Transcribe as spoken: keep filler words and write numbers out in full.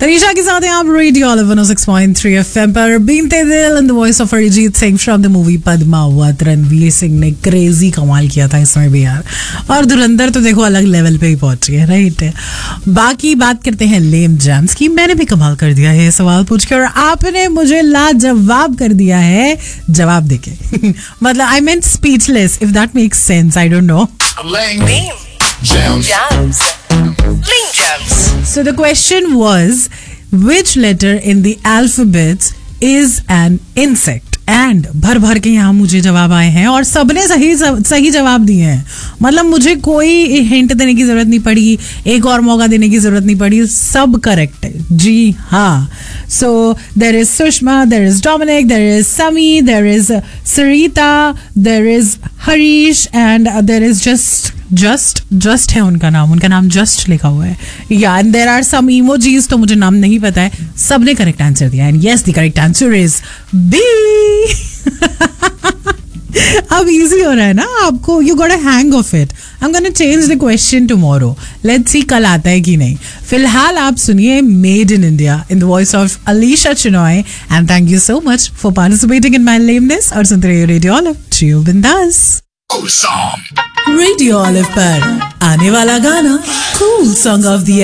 तनीषा के साथ हैं आप रेडियो वन ओ सिक्स पॉइंट थ्री एफएम पर. बीनते दिल in the voice of Arijit Singh from the movie Padmaavat. Ranveer Singh ने क्रेजी कमाल किया था इसमें भी यार. और धुरंधर तो देखो अलग लेवल पे ही पहुंची है, राइट. बाकी बात करते हैं लेम जैम्स की. मैंने भी कमाल कर दिया है सवाल पूछ के और आपने मुझे लाजवाब कर दिया है जवाब देके. मतलब I mean speechless, if that makes sense. I don't know. Jams. Lame Jams. So the question was, which letter in the alphabet is an insect? And भर भर के यहाँ मुझे जवाब आए हैं और सबने सही सही जवाब दिए हैं. मतलब मुझे कोई हिंट देने की जरूरत नहीं पड़ी, एक और मौका देने की जरूरत नहीं पड़ी. सब करेक्ट है जी हाँ. So there is Sushma, there is Dominic, there is समी, there is Sarita, there is Harish and there is just just just है उनका नाम. उनका नाम जस्ट लिखा हुआ है. या and there are some emojis, तो मुझे नाम नहीं पता है. सबने करेक्ट आंसर दिया and yes the correct answer is B. अब इजी हो रहा है ना आपको. You got a hang of it. I am gonna change the question tomorrow. Let's see कल आता है कि नहीं. फिलहाल आप सुनिए made in India in the voice of Alisha Chinoy. And thank you so much for participating in my lameness. और सुनते रहिए रेडियो ऑलिव. जियो बिंदास. रेडियो ऑलिव पर आने वाला गाना कूल सॉन्ग ऑफ द